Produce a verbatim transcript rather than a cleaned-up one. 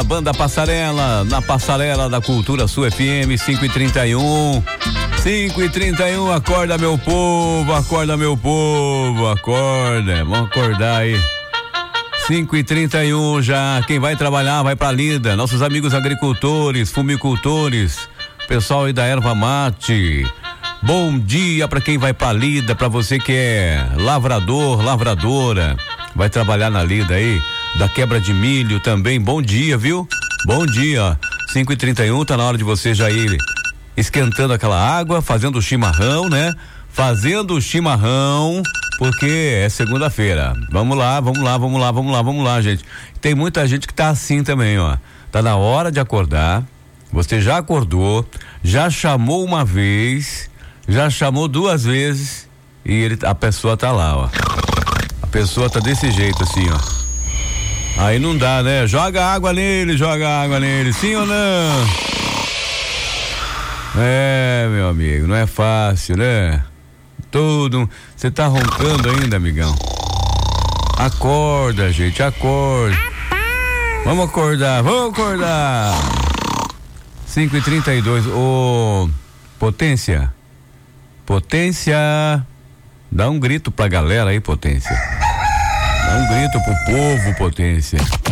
Banda Passarela, na Passarela da Cultura Sul F M, cinco e trinta e um. cinco e trinta e um, acorda meu povo, acorda meu povo, acorda, vamos acordar aí. cinco e trinta e um já, quem vai trabalhar vai pra lida, nossos amigos agricultores, fumicultores, pessoal aí da erva mate. Bom dia pra quem vai pra lida, pra você que é lavrador, lavradora, vai trabalhar na lida aí, da quebra de milho também, bom dia, viu? Bom dia, cinco e trinta e um, tá na hora de você já ir esquentando aquela água, fazendo o chimarrão, né? Fazendo o chimarrão, porque é segunda-feira. Vamos lá, vamos lá, vamos lá, vamos lá, vamos lá, gente. Tem muita gente que tá assim também, ó. Tá na hora de acordar. Você já acordou, já chamou uma vez, já chamou duas vezes e ele, a pessoa tá lá, ó. A pessoa tá desse jeito assim, ó. Aí não dá, né? Joga água nele, joga água nele, sim ou não? É, meu amigo, não é fácil, né? Todo, você tá roncando ainda, amigão? Acorda, gente, acorda. Vamos acordar, vamos acordar. cinco e trinta e dois, ô, Potência, Potência, dá um grito pra galera aí, Potência. Dá um grito pro povo, Potência.